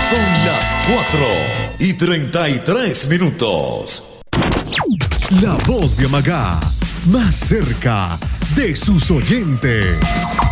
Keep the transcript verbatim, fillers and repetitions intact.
Son las cuatro y treinta y tres minutos. La voz de Amagá, más cerca de sus oyentes.